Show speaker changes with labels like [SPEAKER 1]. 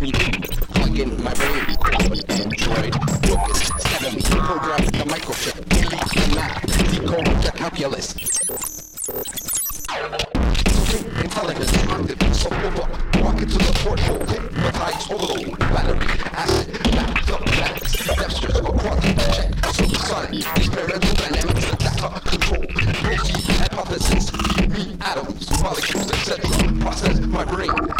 [SPEAKER 1] me do. Plug in my brain, Android, focus, steadily, program the microchip, delete the math, decode the calculus. Intelligence active, so over, walk into the portal, hypnotize, total, battery, acid, math, the maths, gestures, or quantum check, supersonic, experimental dynamics, and data control, proceed, hypothesis, me, atoms, molecules, etc. Process my brain,